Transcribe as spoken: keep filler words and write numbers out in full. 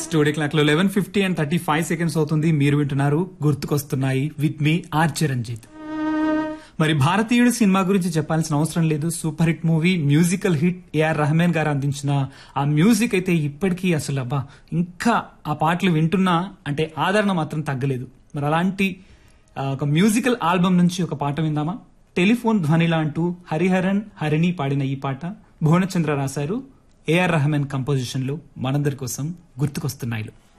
Studio clock లో eleven fifty and thirty five seconds అవుతుంది. మీరు వింటున్నారు గుర్తుకొస్తున్నాయి విత్ మీ ఆర్ చిరంజిత్. మరి భారతీయుడు సినిమా గురించి చెప్పాల్సిన అవసరం లేదు. Super hit movie, musical hit. AR Rahman గారు అందించిన ఆ మ్యూజిక్ అయితే ఇప్పటికీ అసలు అబ్బా ఇంకా ఆ పాటలు వింటున్నా అంటే ఆదరణ మాత్రం తగ్గలేదు. మరి అలాంటి ఆ, ఒక మ్యూజికల్ ఆల్బమ్ నుంచి ఒక పాట విందామా? టెలిఫోన్ ధ్వనిలా అంటూ హరిహరన్ హరిణి పాడిన ఈ పాట భువనచంద్ర రాశారు. ఏఆర్ రెహమాన్ కంపోజిషన్ లో మనందరి కోసం గుర్తుకొస్తున్నాయిలు.